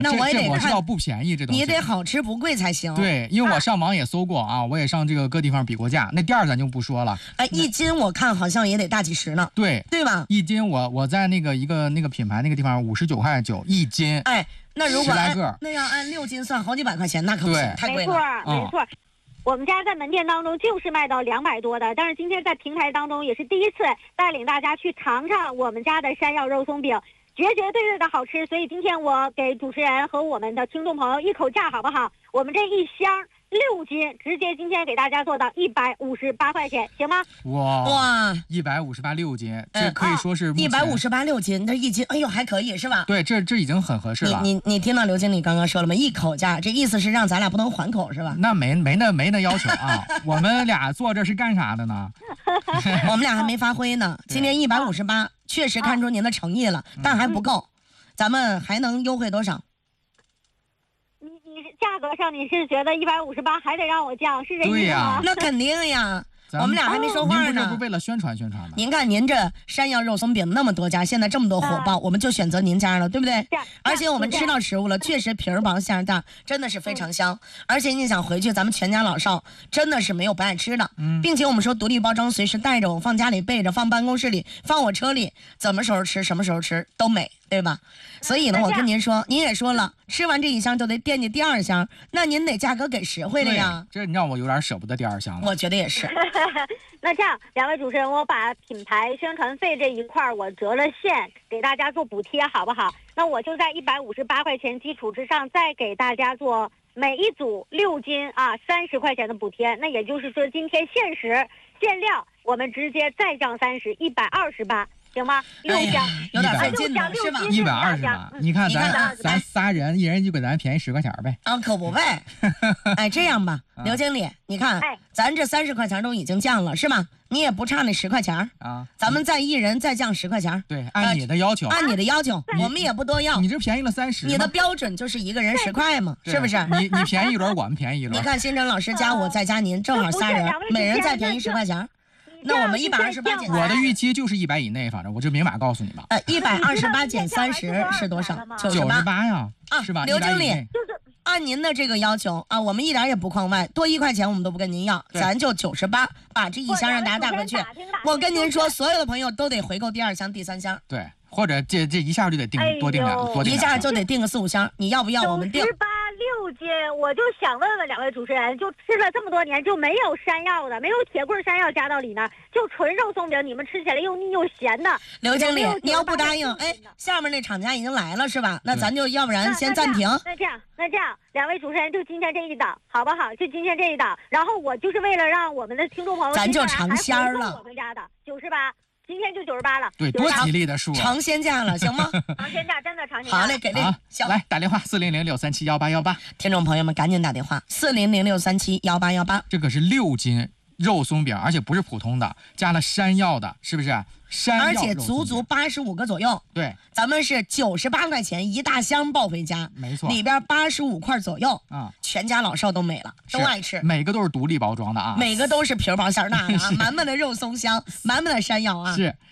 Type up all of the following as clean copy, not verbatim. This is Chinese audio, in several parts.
那我也得我知道不便宜，这东西你得好吃不贵才行。 对，因为我上网也搜过啊，我也上这个各地方比过价，那店儿咱就不说了。 一斤我看好像也得大几十呢。对吧？ 一斤我在那个那个品牌那个地方59.9一斤。 哎，那如果 10来个， 那要按6斤算，好几百块钱，那可不行，太贵了。 没错。我们家在门店当中就是卖到200多的，但是今天在平台当中也是第一次带领大家去尝尝我们家的山药肉松饼。绝对的好吃，所以今天我给主持人和我们的听众朋友一口价好不好？我们这一箱6斤，直接今天给大家做到158块钱，行吗？ 哇 ，158 6斤，这可以说是 158 6斤，这一斤，哎呦还可以是吧？ 对，这已经很合适了。 你听到刘经理刚刚说了吗？一口价，这意思是让咱俩不能还口是吧？ 那没那要求啊，我们俩坐这是干啥的呢？ 我们俩还没发挥呢，今天158。确实看出您的诚意了，但还不够，咱们还能优惠多少？ 你价格上你是觉得158还得让我降，是这意思吗？ 那肯定呀。我们俩还没说话呢。 您不是为了宣传吗？ 您看您这山药肉松饼那么多家，现在这么多火爆，我们就选择您家了，对不对？而且我们吃到食物了，确实皮儿薄馅儿大，真的是非常香。而且你想回去，咱们全家老少真的是没有不爱吃的。并且我们说独立包装，随时带着，我放家里备着，放办公室里，放我车里，什么时候吃什么时候吃都美，对吧？所以呢，我跟您说，您也说了，吃完这一箱就得惦记第2箱，那您得价格给实惠了呀。 这让我有点舍不得第2箱了。 我觉得也是。 那这样，两位主持人，我把品牌宣传费这一块我折了线，给大家做补贴，好不好？那我就在158块钱基础之上，再给大家做每一组6斤啊30块钱的补贴。那也就是说，今天限时限量，我们直接再降30， 128。行吗？6箱， 有点费劲了，是吧 ？128，你看咱仨人，一人就给咱便宜10块钱呗。 可不呗。哎，这样吧，刘经理，你看，咱这30块钱都已经降了，是吧？你也不差那10块钱啊。咱们再一人再降10块钱。 对，按你的要求。 按你的要求，我们也不多要。 你这便宜了30。 你的标准就是一个人10块嘛，是不是？ 你便宜一轮，我们便宜一轮。 你看，新城老师加我再加您，正好仨人，每人再便宜10块钱。那我们128减， 我的预期就是100以内，反正我就明码告诉你吧。 128减30是多少？98 呀，是吧？ 刘经理，按您的这个要求啊，我们一点也不框外，多1块钱我们都不跟您要，咱就98，把这一箱让大家带回去。我跟您说，所有的朋友都得回购第2箱、第3箱。 对，或者这一下就得多订2， 一下就得订个4、5箱，你要不要？我们订。 6斤，我就想问问两位主持人，就吃了这么多年，就没有山药的，没有铁棍山药加到里呢，就纯肉松饼，你们吃起来又腻又咸的。 刘经理，你要不答应，下面那厂家已经来了是吧？那咱就要不然先暂停。 那这样，两位主持人就今天这一档，好不好？就今天这一档，然后我就是为了让我们的听众朋友， 咱就尝鲜了。 我们家的98。今天就98了， 对，多吉利的数， 尝鲜价了，行吗？ 尝鲜价，真的尝鲜价。 好嘞，给力！ 来打电话400-637-1818， 听众朋友们赶紧打电话400-637-1818。 这可是6斤肉松饼，而且不是普通的，加了山药的，是不是？ 而且足85个左右。 对， 咱们是98块钱一大箱抱回家， 没错， 里边85块左右啊， 全家老少都美了，都爱吃。 每个都是独立包装的啊， 每个都是皮儿薄馅儿大的啊，满满的肉松香，满满的山药啊。 是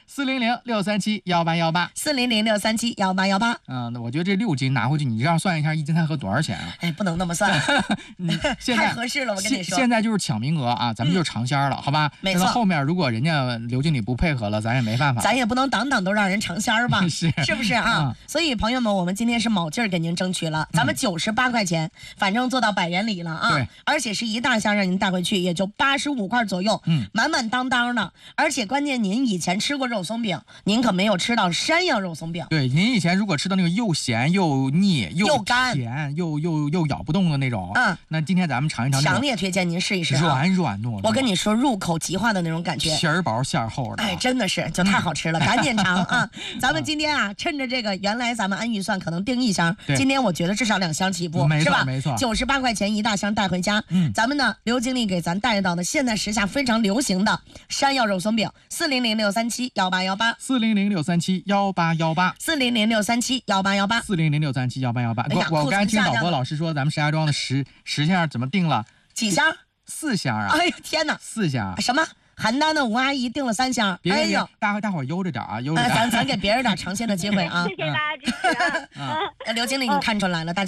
400-637-1818， 400-637-1818。 那我觉得这6斤拿回去，你这样算一下，1斤才合多少钱啊？ 不能那么算，太合适了，我跟你说。 现在就是抢名额啊，咱们就是尝鲜了，好吧？ 没错。 后面如果人家刘经理不配合了，咱也没办法。 咱也不能档都让人尝鲜吧？ 是不是啊？所以朋友们，我们今天是卯劲儿给您争取了，咱们98块钱，反正做到100元里了啊。 对。 而且是一大箱让您带回去，也就85块左右，满满当当的。而且关键您以前吃过肉松饼，您可没有吃到山药肉松饼。 对，您以前如果吃到那个又咸又腻又干甜又咬不动的那种，那今天咱们尝一尝， 强烈推荐您试一试， 软软糯糯。 我跟你说，入口即化的那种感觉， 皮儿薄馅儿厚的， 真的是就太好吃了，赶紧尝啊！咱们今天啊，趁着这个，原来咱们按预算可能订1箱，今天我觉得至少2箱起步，是吧？ 没错 ，98块钱一大箱带回家。咱们呢，刘经理给咱带到的现在时下非常流行的山药肉松饼，400-637-1818，400-637-1818，400-637-1818。 我刚才听导播老师说，咱们石家庄的10箱怎么定了？ 几箱？ 4箱啊！ 哎呀天哪， 4箱？ 什么？ 邯郸的吴阿姨订了3箱。哎呦， 大伙悠着点啊，悠着点。 咱给别人点尝鲜的机会啊。 谢谢大家支持啊。 刘经理，你看出来了，大家。